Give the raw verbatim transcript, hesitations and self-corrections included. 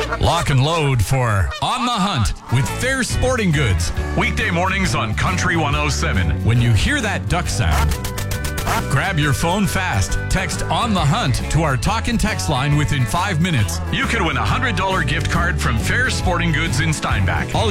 Lock and load for On the Hunt with Fair Sporting Goods. Weekday mornings on Country one oh seven. When you hear that duck sound, grab your phone fast. Text On the Hunt to our talk and text line within five minutes. You could win a one hundred dollars gift card from Fair Sporting Goods in Steinbach. All